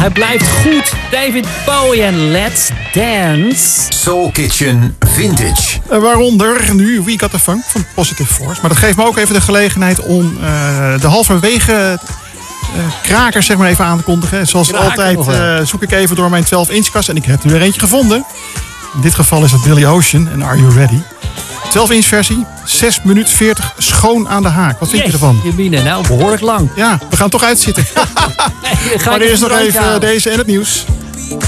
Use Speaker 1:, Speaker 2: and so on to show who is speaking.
Speaker 1: hij blijft goed. David Bowie en Let's Dance.
Speaker 2: Soul Kitchen Vintage.
Speaker 3: Waaronder nu We Got The Funk van Positive Force. Maar dat geeft me ook even de gelegenheid om de halverwege krakers zeg maar even aan te kondigen. Zoals altijd zoek ik even door mijn 12-inch kast en ik heb er weer eentje gevonden. In dit geval is het Billy Ocean en Are You Ready? 12-inch versie, 6 minuten 40 schoon aan de haak. Wat vind je ervan?
Speaker 1: Jemine, nou behoorlijk lang.
Speaker 3: Ja, we gaan toch uitzitten. Maar eerst nog even deze en het nieuws.